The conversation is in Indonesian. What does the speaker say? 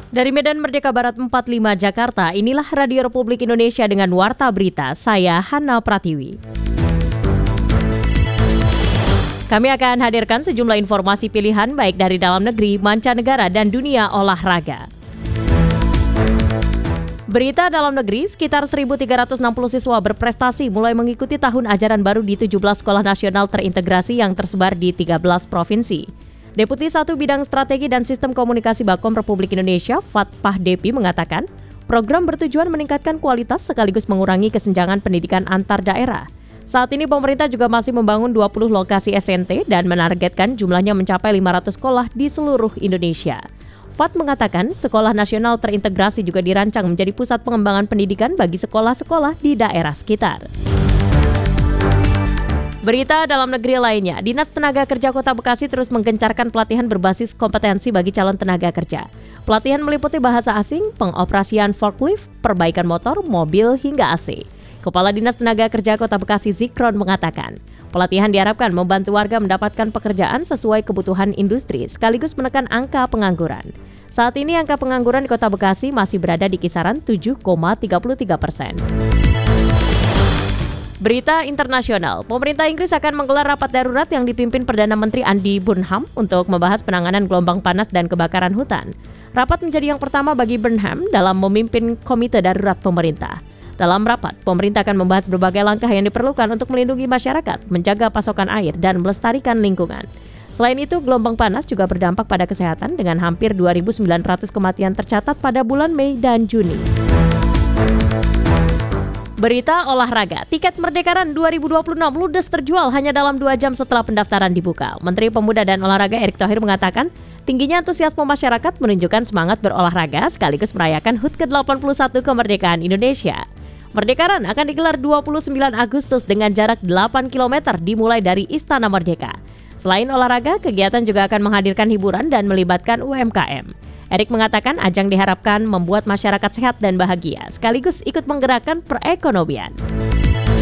Dari Medan Merdeka Barat 45 Jakarta, inilah Radio Republik Indonesia dengan Warta Berita, saya Hana Pratiwi. Kami akan hadirkan sejumlah informasi pilihan baik dari dalam negeri, mancanegara, dan dunia olahraga. Berita dalam negeri, sekitar 1.360 siswa berprestasi mulai mengikuti tahun ajaran baru di 17 sekolah nasional terintegrasi yang tersebar di 13 provinsi. Deputi 1 Bidang Strategi dan Sistem Komunikasi Bakom Republik Indonesia, Fatpah Depi, mengatakan program bertujuan meningkatkan kualitas sekaligus mengurangi kesenjangan pendidikan antar daerah. Saat ini pemerintah juga masih membangun 20 lokasi SNT dan menargetkan jumlahnya mencapai 500 sekolah di seluruh Indonesia. Fat mengatakan sekolah nasional terintegrasi juga dirancang menjadi pusat pengembangan pendidikan bagi sekolah-sekolah di daerah sekitar. Berita dalam negeri lainnya, Dinas Tenaga Kerja Kota Bekasi terus menggencarkan pelatihan berbasis kompetensi bagi calon tenaga kerja. Pelatihan meliputi bahasa asing, pengoperasian forklift, perbaikan motor, mobil, hingga AC. Kepala Dinas Tenaga Kerja Kota Bekasi Zikron mengatakan, pelatihan diharapkan membantu warga mendapatkan pekerjaan sesuai kebutuhan industri sekaligus menekan angka pengangguran. Saat ini angka pengangguran di Kota Bekasi masih berada di kisaran 7,33%. Berita internasional, pemerintah Inggris akan menggelar rapat darurat yang dipimpin Perdana Menteri Andy Burnham untuk membahas penanganan gelombang panas dan kebakaran hutan. Rapat menjadi yang pertama bagi Burnham dalam memimpin komite darurat pemerintah. Dalam rapat, pemerintah akan membahas berbagai langkah yang diperlukan untuk melindungi masyarakat, menjaga pasokan air, dan melestarikan lingkungan. Selain itu, gelombang panas juga berdampak pada kesehatan dengan hampir 2.900 kematian tercatat pada bulan Mei dan Juni. Berita olahraga, tiket Merdekaran 2026 ludes terjual hanya dalam 2 jam setelah pendaftaran dibuka. Menteri Pemuda dan Olahraga Erick Thohir mengatakan, tingginya antusiasme masyarakat menunjukkan semangat berolahraga sekaligus merayakan HUT ke-81 kemerdekaan Indonesia. Merdekaran akan digelar 29 Agustus dengan jarak 8 km dimulai dari Istana Merdeka. Selain olahraga, kegiatan juga akan menghadirkan hiburan dan melibatkan UMKM. Erick mengatakan ajang diharapkan membuat masyarakat sehat dan bahagia, sekaligus ikut menggerakkan perekonomian.